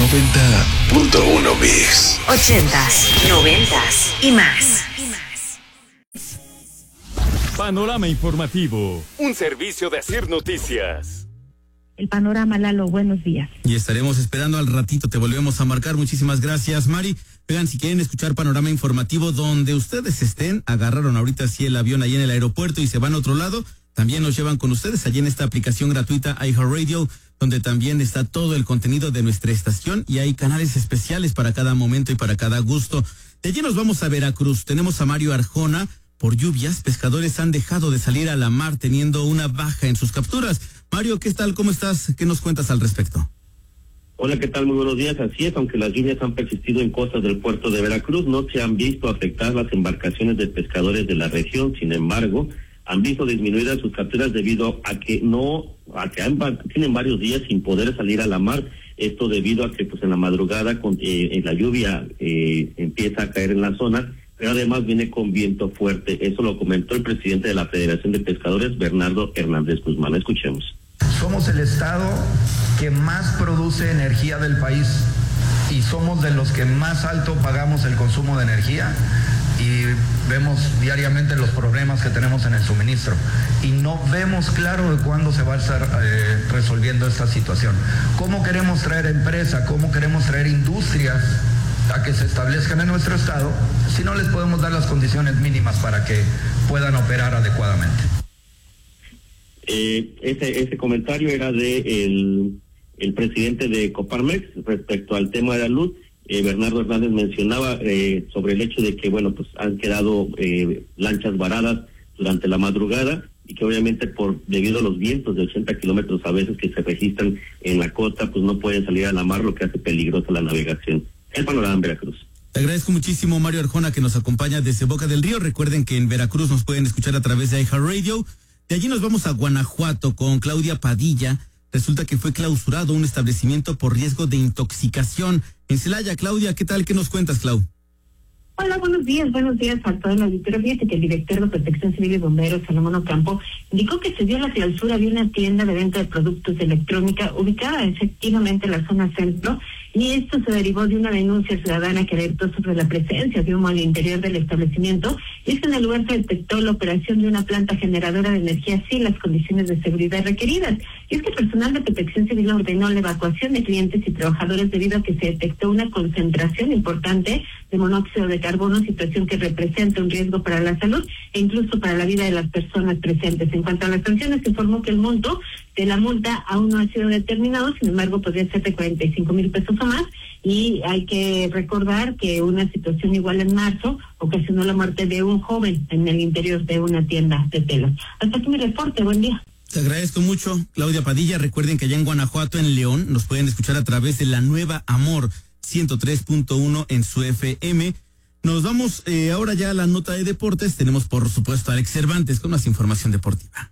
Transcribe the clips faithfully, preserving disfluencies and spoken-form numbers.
noventa punto uno Mix. Ochentas, noventas y más. Panorama informativo, un servicio de Asir Noticias. El panorama, Lalo, buenos días. Y estaremos esperando al ratito, te volvemos a marcar. Muchísimas gracias, Mari. Vean, si quieren escuchar panorama informativo donde ustedes estén, agarraron ahorita sí el avión ahí en el aeropuerto y se van a otro lado, también nos llevan con ustedes allí en esta aplicación gratuita iHeartRadio, donde también está todo el contenido de nuestra estación y hay canales especiales para cada momento y para cada gusto. De allí nos vamos a Veracruz. Tenemos a Mario Arjona. Por lluvias, pescadores han dejado de salir a la mar teniendo una baja en sus capturas. Mario, ¿qué tal? ¿Cómo estás? ¿Qué nos cuentas al respecto? Hola, ¿qué tal? Muy buenos días. Así es, aunque las lluvias han persistido en costas del puerto de Veracruz, no se han visto afectadas las embarcaciones de pescadores de la región. Sin embargo, han visto disminuidas sus capturas debido a que no, a que han, tienen varios días sin poder salir a la mar. Esto debido a que pues en la madrugada con, eh, en la lluvia eh, empieza a caer en la zona, pero además viene con viento fuerte. Eso lo comentó el presidente de la Federación de Pescadores, Bernardo Hernández Guzmán. Escuchemos. Somos el estado que más produce energía del país y somos de los que más alto pagamos el consumo de energía y vemos diariamente los problemas que tenemos en el suministro y no vemos claro de cuándo se va a estar eh, resolviendo esta situación. ¿Cómo queremos traer empresa? ¿Cómo queremos traer industrias a que se establezcan en nuestro estado si no les podemos dar las condiciones mínimas para que puedan operar adecuadamente? Eh, ese ese comentario era de el, el presidente de Coparmex respecto al tema de la luz. eh, Bernardo Hernández mencionaba eh, sobre el hecho de que bueno pues han quedado eh, lanchas varadas durante la madrugada y que obviamente por debido a los vientos de ochenta kilómetros a veces que se registran en la costa pues no pueden salir a la mar, lo que hace peligrosa la navegación. El panorama en Veracruz. Te agradezco muchísimo, Mario Arjona, que nos acompaña desde Boca del Río. Recuerden que en Veracruz nos pueden escuchar a través de iHeartRadio. De allí nos vamos a Guanajuato con Claudia Padilla. Resulta que fue clausurado un establecimiento por riesgo de intoxicación. En Celaya, Claudia, ¿qué tal? ¿Qué nos cuentas, Clau? Hola, buenos días, buenos días a todo el auditorio. Fíjate que el director de Protección Civil y Bomberos, Salomón Ocampo, indicó que se dio la clausura de una tienda de venta de productos de electrónica ubicada efectivamente en la zona centro, y esto se derivó de una denuncia ciudadana que alertó sobre la presencia de humo al interior del establecimiento, y es que en el lugar se detectó la operación de una planta generadora de energía sin las condiciones de seguridad requeridas. Y es que el personal de Protección Civil ordenó la evacuación de clientes y trabajadores debido a que se detectó una concentración importante de monóxido de carbono, situación que representa un riesgo para la salud e incluso para la vida de las personas presentes. En cuanto a las sanciones, se informó que el monto de la multa aún no ha sido determinado, sin embargo podría ser de cuarenta y cinco mil pesos o más, y hay que recordar que una situación igual en marzo ocasionó la muerte de un joven en el interior de una tienda de telas. Hasta aquí mi reporte, buen día. Te agradezco mucho, Claudia Padilla. Recuerden que allá en Guanajuato, en León, nos pueden escuchar a través de la nueva Amor ciento tres punto uno en su F M. Nos vamos eh, ahora ya a la nota de deportes. Tenemos, por supuesto, a Alex Cervantes con más información deportiva.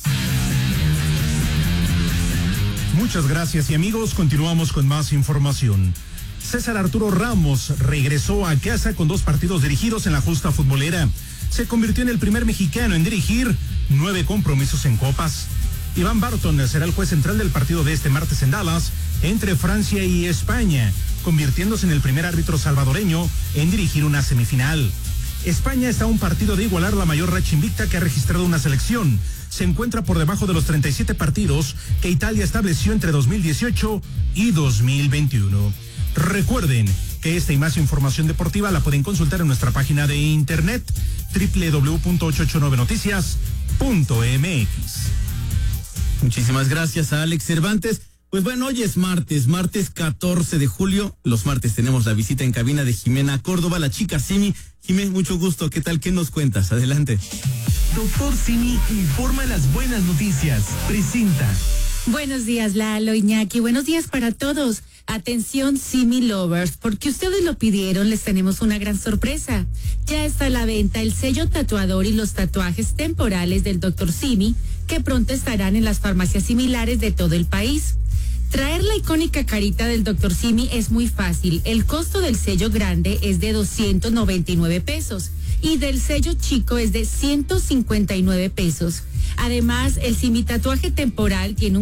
Muchas gracias y amigos, continuamos con más información. César Arturo Ramos regresó a casa con dos partidos dirigidos en la justa futbolera. Se convirtió en el primer mexicano en dirigir nueve compromisos en copas. Iván Barton será el juez central del partido de este martes en Dallas entre Francia y España, convirtiéndose en el primer árbitro salvadoreño en dirigir una semifinal. España está a un partido de igualar la mayor racha invicta que ha registrado una selección. Se encuentra por debajo de los treinta y siete partidos que Italia estableció entre dos mil dieciocho y dos mil veintiuno. Recuerden que esta y más información deportiva la pueden consultar en nuestra página de internet doble u doble u doble u punto ochocientos ochenta y nueve noticias punto m x. Muchísimas gracias a Alex Cervantes. Pues bueno, hoy es martes, martes catorce de julio. Los martes tenemos la visita en cabina de Jimena Córdoba, la chica Simi. Jimena, mucho gusto. ¿Qué tal? ¿Qué nos cuentas? Adelante. Doctor Simi informa las buenas noticias. Presenta. Buenos días, Lalo, Iñaki. Buenos días para todos. Atención, Simi Lovers, porque ustedes lo pidieron, les tenemos una gran sorpresa. Ya está a la venta el sello tatuador y los tatuajes temporales del doctor Simi, que pronto estarán en las farmacias similares de todo el país. Traer la icónica carita del doctor Simi es muy fácil. El costo del sello grande es de doscientos noventa y nueve pesos y del sello chico es de ciento cincuenta y nueve pesos. Además, el Simi tatuaje temporal tiene un